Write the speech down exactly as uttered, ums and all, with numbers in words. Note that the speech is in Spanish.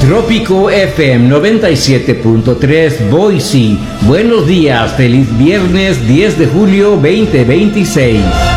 Trópico F M noventa y siete punto tres Boise. Buenos días, feliz viernes diez de julio veinte veintiséis.